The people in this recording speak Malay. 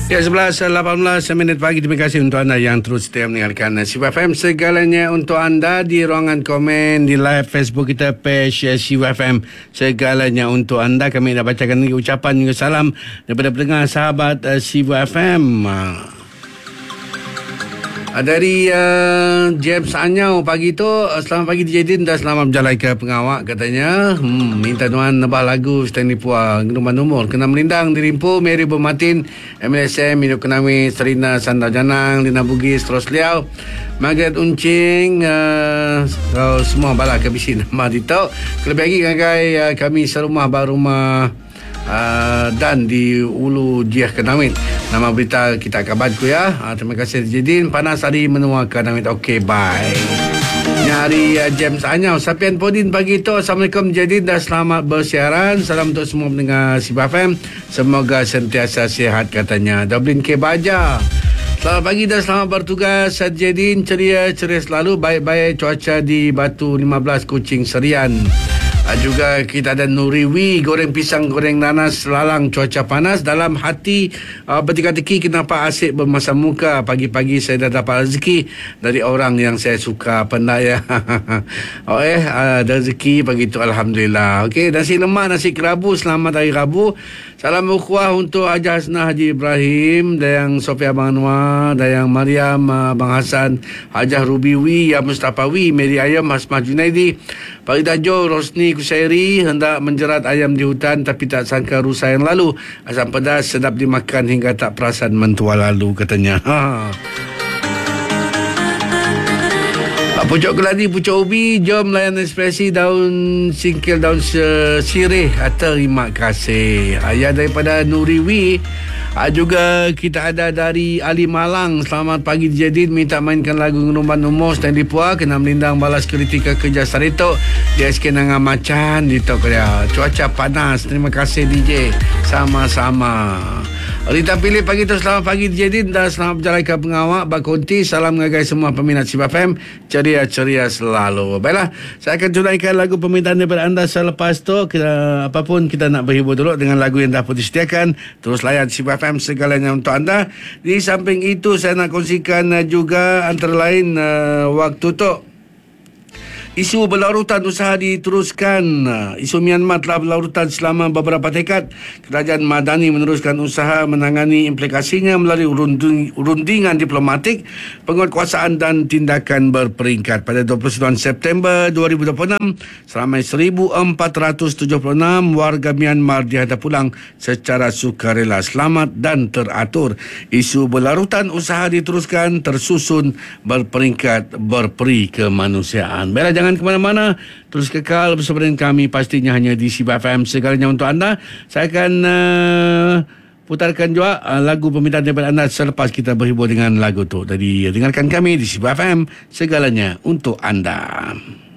Ya, 11.18 minit pagi. Terima kasih untuk anda yang terus setia mendengarkan Siva FM. Segalanya untuk anda di ruangan komen di live Facebook kita, page Siva FM. Segalanya untuk anda. Kami dah bacakan lagi ucapan juga salam daripada pendengar sahabat Siva FM. Dari James Anyau pagi tu, selamat pagi DJ Din dan selamat berjalan ke pengawak katanya. Minta tuan nebah lagu Stanley Puah Rumah Nomor Kena Melindang Dirimpu Mary Bermatin MLSM Hidup Kenami Serina Sandar Janang Lina Bugis Terus Liau Margaret Uncing semua bala kebisi nama ditau. Kelebih lagi ngagai kami serumah barumah dan di Ulu Jiah Kenamit. Nama berita kita kabarku ya. Terima kasih Jedin. Panas hari menua Kenamit. Okey, bye. Nyari James Anyau Sapian Podin pagi tu. Assalamualaikum Jedin dan selamat bersiaran. Salam untuk semua pendengar Siva FM. Semoga sentiasa sihat katanya. Dublin K Baja. Selamat pagi dan selamat bertugas Jedin. Ceria selalu. Baik-baik cuaca di Batu 15 Kuching Serian. Juga kita ada Nuriwi goreng pisang goreng nanas lalang cuaca panas dalam hati berteka-teki kenapa asyik bermasam muka pagi-pagi saya dah dapat rezeki dari orang yang saya suka pandai ya. Rezeki pagi tu alhamdulillah. Okey, nasi lemak nasi kerabu selamat hari Rabu. Salam ukhuwah untuk Haji Hasnah Haji Ibrahim Dayang Sofia Abang Anwar Dayang Mariam Abang Hasan Hajah Rubiwi Ya Mustafawi Mary Ayam Hasmah Junaidi Farida Jo Rosni Kusairi hendak menjerat ayam di hutan tapi tak sangka rusa yang lalu. Asam pedas sedap dimakan hingga tak perasan mentua lalu katanya. Pucuk keladi, pucuk ubi, jom layan ekspresi daun singkil, daun sirih. Terima kasih. Ayah daripada Nuriwi. Juga kita ada dari Ali Malang. Selamat pagi Jadid. Minta mainkan lagu Ngenuman Umur Stanley Puah Kena Melindang Balas Kritika Kerja Sarito di SK Nangan Macan di Tokyo. Cuaca panas. Terima kasih DJ. Sama-sama. Rita pilih pagi tu selamat pagi Jedin dan selamat berjalan ke pengawak Bakonti. Salam ngagai semua peminat Siva FM. Ceria-ceria selalu. Baiklah, saya akan tunaikan lagu permintaan daripada anda selepas tu. Apapun kita nak berhibur dulu dengan lagu yang dah pun disediakan. Terus layan Siva FM segalanya untuk anda. Di samping itu saya nak kongsikan juga antara lain waktu tu isu berlarutan usaha diteruskan. Isu Myanmar telah berlarutan selama beberapa dekad. Kerajaan Madani meneruskan usaha menangani implikasinya melalui rundingan diplomatik, penguatkuasaan dan tindakan berperingkat. Pada 29 September 2026, seramai 1,476 warga Myanmar dihadap pulang secara sukarela, selamat dan teratur. Isu berlarutan usaha diteruskan tersusun berperingkat berperi kemanusiaan. Baiklah, jangan ke mana-mana, terus kekal bersama dengan kami pastinya hanya di Siva FM segalanya untuk anda. Saya akan putarkan juga lagu permintaan daripada anda selepas kita berhibur dengan lagu tu. Jadi dengarkan kami di Siva FM segalanya untuk anda.